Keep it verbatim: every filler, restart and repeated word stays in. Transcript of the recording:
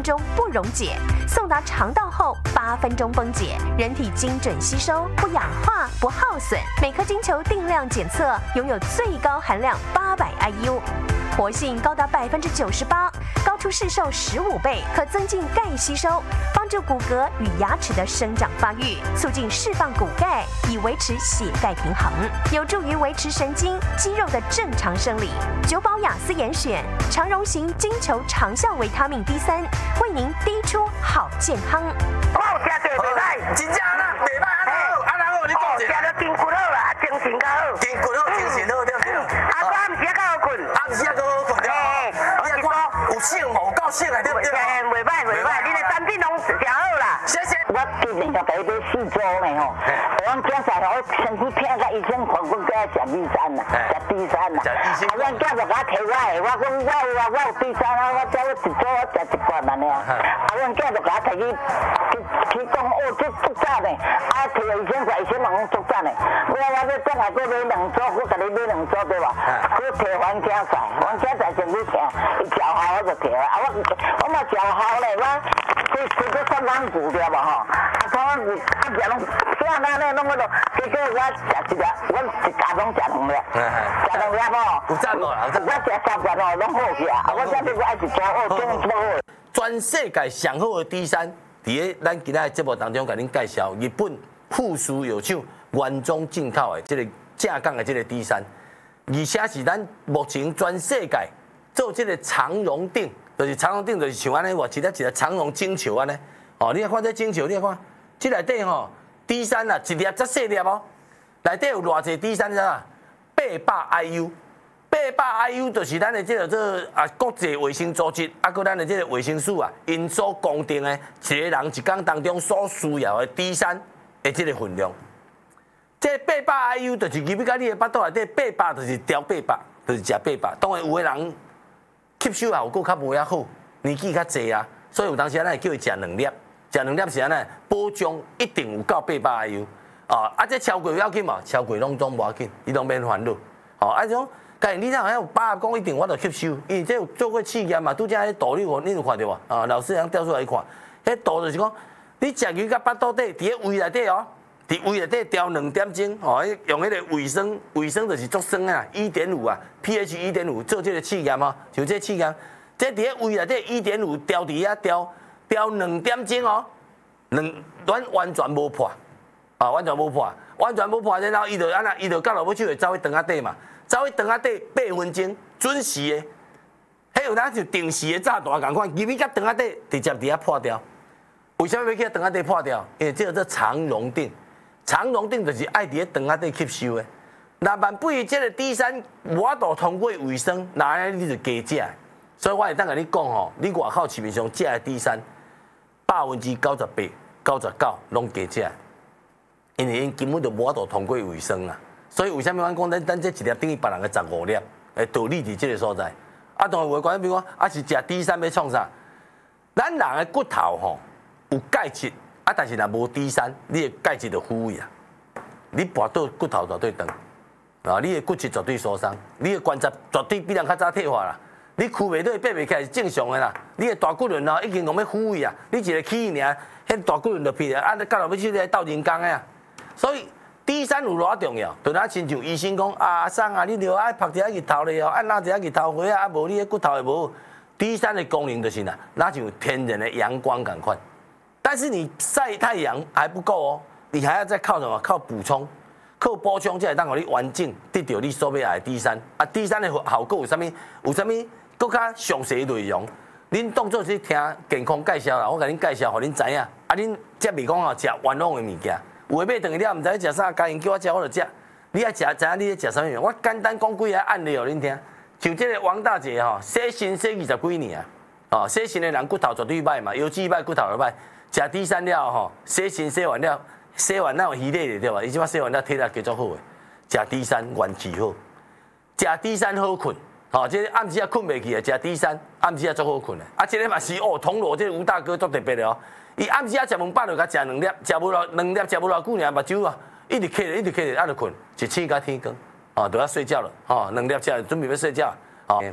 钟不溶解，送达肠道后八分钟分解，人体精准吸收，不氧化不耗损。每颗金球定量检测拥有最高含量八百 I U。活性高达百分之九十八，高出市售十五倍，可增进钙吸收，帮助骨骼与牙齿的生长发育，促进释放骨钙，以维持血钙平衡，有助于维持神经肌肉的正常生理。九宝雅思严选长荣型金球长效维他命 D 三，为您滴出好健康。 好，食对袂歹， 真正啊，袂歹啊，好，啊，然后你讲者， 食到筋骨好啦，精神较好， 筋骨好，精神好，对不对？ 啊，我暗时较好困， 暗时较好困对。你看看有性无够性啊，对不对？ 袂歹袂歹，你的产品拢上好啦。 谢谢。 我今年就第一杯四周呢吼，我检查了，我身体偏甲医生看，我该食 D 三啦，食 D 三啦。啊，阮囝就甲摕我的，我讲我有啊，我有 D 三啊，我叫我一周我食一罐安尼啊。啊，阮囝就甲摕去去去讲，哦，这足赞的，啊，摕个医生说医生嘛讲足赞的。我我要转来再买两组，我甲你买两组对吧？我摕还囝仔，还囝仔真不听，伊叫好我就摕啊，我我嘛叫好咧，我去去去上港股对吧吼？啊，上港股啊，食拢啥那那弄个都，结果我食一个，我一家拢食两粒，食两粒吼。 有赞无啦？ 我食三罐哦，拢好去啊！啊，我这边我爱是做好，做做好。 全世界上好的 D 三，伫咧咱今仔的节目当中，甲恁介绍日本富士药厂原装进口的这个正港的这个 D 三，而且是咱目前全世界做这个长荣顶，就是长荣顶就是像安尼话，一粒一粒长荣金球安尼。哦，你看这金球，你看这内底吼 D 三啊，一粒则细粒哦，内底有偌济 D 三啊，八百 I U。八百 I U 就是咱的这个这啊国际卫生组织，啊，搁咱的这个卫生署啊，因所公定的一个人一天当中所需要的 D 三的这个分量。这八百 I U 就是入去到你的腹肚内底，八百就是调八百，就是食八百。当然有的人吸收效果较无遐好，年纪较济啊，所以有当时咱会叫伊食两粒，食两粒是安尼，保障一定有够八百 I U。啊，啊这超过要紧嘛，超过拢总无要紧，伊拢免烦恼。哦，啊种。但你若还有百讲一定我就吸收，因为这有做过试验嘛，拄则迄图你有你有看到无？啊，老师人调出来看，迄图就是讲，你食鱼甲腹肚底，伫咧胃内底哦，伫胃内底调两点钟，哦，用迄个卫生，卫生就是足酸啊，一点五啊 ，pH 一点五做这个试验哦，像这试验，这伫咧胃内底一点五调伫遐调调两点钟哦，两完完全无破，啊，完全无破，完全无破，然后伊就安那，伊就到落尾就会走去肠仔底嘛。走去肠仔底八分钟，准时的，迄有咱就定时的炸弹共款，入去甲肠仔底直接伫遐破掉。为什么要去肠仔底破掉？因为这个做长荣顶，长荣顶就是爱伫咧肠仔底吸收的。那万不伊这个 D 三无法度通过卫生，那安尼你就加食。所以我会当甲你讲吼，你外口市面上食的 D 三，百分之九十八、九十九拢加食，因为因根本就无法度通过卫生啊。所以为什么阮讲咱咱这一粒等于别人的十五粒？诶，道理伫这个所在。啊，当然有关，比如讲，啊是食 D 三要创啥？咱人的骨头吼有钙质，啊，但是若无 D 三，你的钙质就枯萎啊。你跋倒骨头绝对长，啊，你的骨质绝对受伤，你的关节绝对比人较早退化啦。你躯袂倒，爬袂起来是正常的啦。你的大骨轮哦已经讲要枯萎啊，你一个起尔，迄大骨轮就撇啊，啊，到落尾去来斗人工的啊。所以 D 三有偌重要，就咱亲像医生讲啊，阿桑啊，你着爱晒一下日头咧哦，按哪一下日头花啊，啊无你的骨头会无。D 三的功能就是呐，那像天然的阳光感款。但是你晒太阳还不够哦，你还要再靠什么？靠补充，靠补充才会当互你完整得到你所要的 D 三。啊 ，D 三的效果有啥物？有啥物？更较详细的内容，恁当作是听健康介绍啦，我甲恁介绍，互恁知影。啊，恁则袂讲哦，食冤枉的物件。有诶买等于了，毋知食啥，家人叫我食我就食。你爱食，知影你咧食啥物？我简单讲几个案例互恁听。像这个王大姐吼，洗身洗二十几年啊，哦，洗身的人骨头绝对歹嘛，腰子歹，骨头就歹。食 D 三了吼，洗身洗完了，洗完那有稀咧对吧？伊即摆洗完了体力加足好诶，食 D 三元气好，食 D 三好困。吼，即、哦、暗时啊困袂去啊，食 D 三暗时啊足好困诶。啊，即个嘛是哦，铜锣这个吴大哥足特别的哦。伊暗时啊食饭饱就甲食两粒，食无偌两粒食无偌久尔，目睭啊一直瞌咧，一直瞌咧，啊就困，一醒到天光，哦，就要睡觉了，哦，两粒食准备要睡觉，哦，